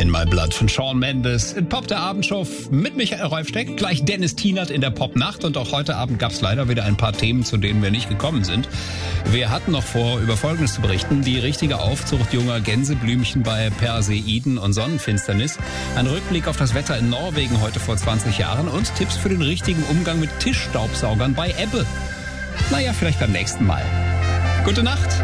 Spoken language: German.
In My Blood von Shawn Mendes. In Pop der Abendshow mit Michael Reufsteck. Gleich Dennis Tienert in der Popnacht. Und auch heute Abend gab es leider wieder ein paar Themen, zu denen wir nicht gekommen sind. Wir hatten noch vor, über Folgendes zu berichten. Die richtige Aufzucht junger Gänseblümchen bei Perseiden und Sonnenfinsternis. Ein Rückblick auf das Wetter in Norwegen heute vor 20 Jahren. Und Tipps für den richtigen Umgang mit Tischstaubsaugern bei Ebbe. Naja, vielleicht beim nächsten Mal. Gute Nacht.